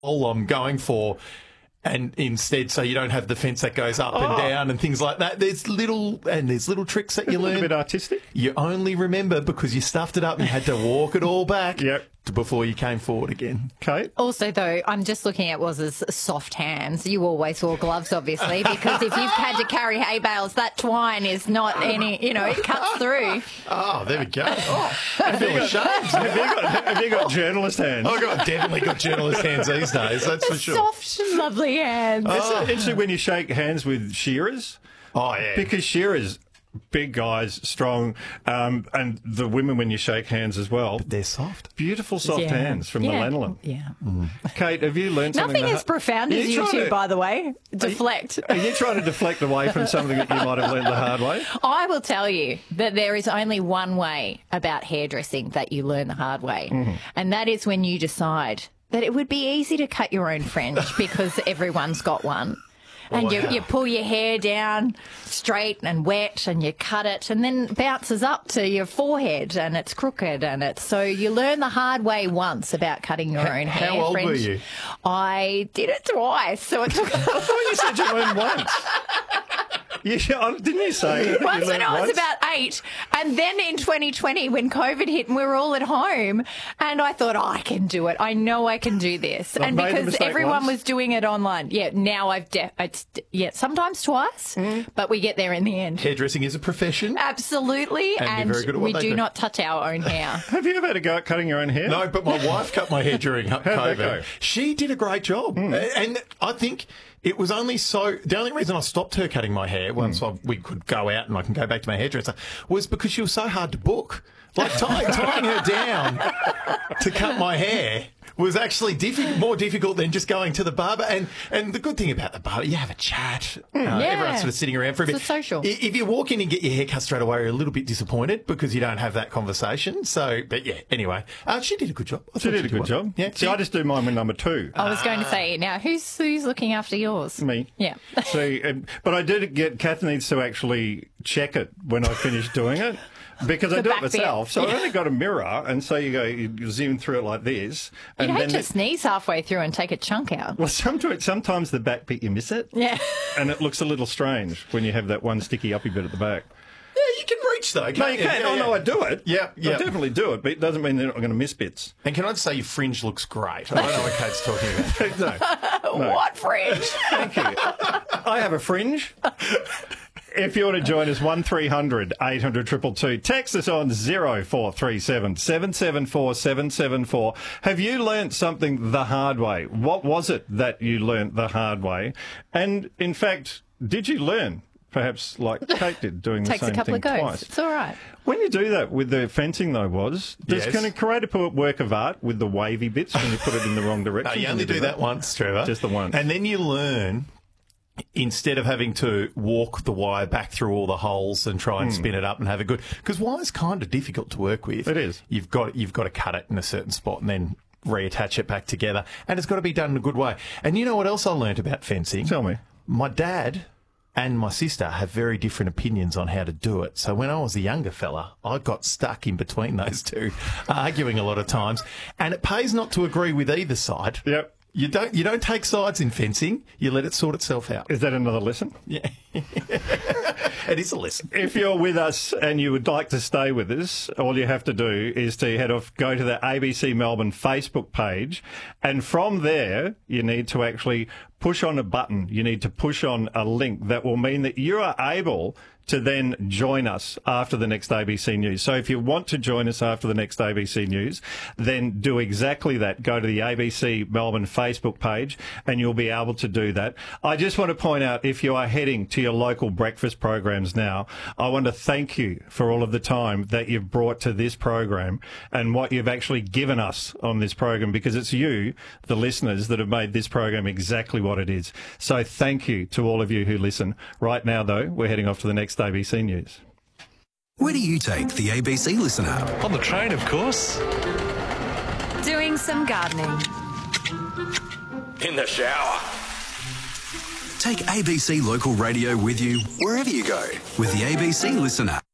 hole I'm going for. And instead, so you don't have the fence that goes up and down and things like that. There's little tricks that you learn. A little bit artistic. You only remember because you stuffed it up and you had to walk it all back before you came forward again. Kate? Also, though, I'm just looking at Waz's soft hands. You always wore gloves, obviously, because if you've had to carry hay bales, that twine is not any, it cuts through. Oh, there we go. Oh, I feel ashamed. Have you got journalist hands? I've definitely got journalist hands these days, that's for sure. Soft, lovely hands. It's interesting when you shake hands with shearers. Oh, yeah. Because shearers, big guys, strong, and the women when you shake hands as well. But they're soft. Beautiful soft hands from the lanolin. Yeah. Kate, have you learned something? Nothing as profound as you two, by the way. Deflect. Are you trying to deflect away from something that you might have learned the hard way? I will tell you that there is only one way about hairdressing that you learn the hard way, and that is when you decide that it would be easy to cut your own fringe because everyone's got one. And you pull your hair down straight and wet and you cut it and then it bounces up to your forehead and it's crooked so you learn the hard way once about cutting your own hair. How old were you? I did it twice, so it took... I thought you said you learned once. Didn't you say? Once when I was about 8, and then in 2020 when COVID hit and we were all at home, and I thought, I can do it. I know I can do this. I've and made the because mistake everyone once. was doing it online. Yeah, now sometimes twice, but we get there in the end. Hairdressing is a profession. Absolutely, And they're very good at what we they do do. not touch our own hair. Have you ever had a go at cutting your own hair? No, but my wife cut my hair during How'd that COVID. go? She did a great job. And I think it was only the only reason I stopped her cutting my hair once we could go out and I can go back to my hairdresser was because she was so hard to book. Like tying her down to cut my hair was actually more difficult than just going to the barber. And the good thing about the barber, you have a chat. Everyone's sort of sitting around for a bit. It's a social. If you walk in and get your hair cut straight away, you're a little bit disappointed because you don't have that conversation. So, but yeah, anyway, she did a good job. She did a good job. Yeah. See, I just do mine with number 2. I was going to say, now, who's looking after yours? Me. Yeah. See, but I did get... Kath needs to actually check it when I finish doing it. Because I do it back bit. myself. So I've only got a mirror, and so you zoom through it like this. You'd And hate then to sneeze halfway through and take a chunk out. well, sometimes the back bit you miss it. Yeah. And it looks a little strange when you have that one sticky uppy bit at the back. Yeah, you can reach though. No, you can't. Oh, no, I do it. Yeah. I definitely do it, but it doesn't mean they're not going to miss bits. And can I just say your fringe looks great? I don't know what Kate's talking about. No. What fringe? Thank you. I have a fringe. If you want to join us, 1300 800 222. Text us on 0437 774 774. Have you learnt something the hard way? What was it that you learnt the hard way? And, in fact, did you learn, perhaps like Kate did, doing the Takes same a couple thing of goes. twice? It's all right. When you do that with the fencing, though, can a create a work of art with the wavy bits when you put it in the wrong direction? No, you only do that once, Trevor. Just the once. And then you learn, instead of having to walk the wire back through all the holes and try and spin it up and have a good... Because wire's kind of difficult to work with. It is. You've got to cut it in a certain spot and then reattach it back together. And it's got to be done in a good way. And you know what else I learnt about fencing? Tell me. My dad and my sister have very different opinions on how to do it. So when I was a younger fella, I got stuck in between those two, arguing a lot of times. And it pays not to agree with either side. Yep. You don't take sides in fencing. You let it sort itself out. Is that another lesson? Yeah. It is a lesson. If you're with us and you would like to stay with us, all you have to do is to go to the ABC Melbourne Facebook page, and from there you need to actually push on a button. You need to push on a link that will mean that you are able to then join us after the next ABC News. So if you want to join us after the next ABC News, then do exactly that. Go to the ABC Melbourne Facebook page and you'll be able to do that. I just want to point out, if you are heading to your local breakfast programs now, I want to thank you for all of the time that you've brought to this program and what you've actually given us on this program, because it's you, the listeners, that have made this program exactly what it is. So thank you to all of you who listen. Right now, though, we're heading off to the next ABC News. Where do you take the ABC Listen app? On the train, of course. Doing some gardening. In the shower. Take ABC Local Radio with you wherever you go with the ABC Listen app.